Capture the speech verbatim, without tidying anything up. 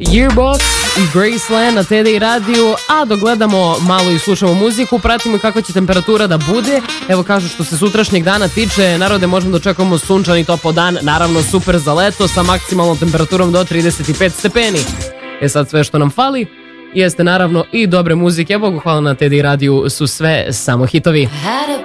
Yearbox i Graceland na T D I radiju, a dok gledamo malo i slušamo muziku, pratimo kako će temperatura da bude. Evo kažu što se sutrašnjeg dana tiče, narode, možemo da očekujemo sunčan i topao dan, naravno super za leto sa maksimalnom temperaturom do trideset pet stepeni. E sad sve što nam fali jeste naravno i dobre muzike. Bogu hvala, na T D I radiju su sve samo hitovi.